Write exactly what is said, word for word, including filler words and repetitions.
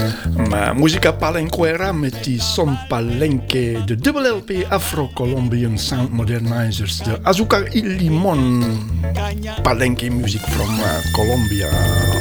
Ma Musica Palenquera met die Son Palenque, de dubbel L P Afro-Colombian Sound Modernizers, de Azúcar y Limón Palenque music from uh, Colombia.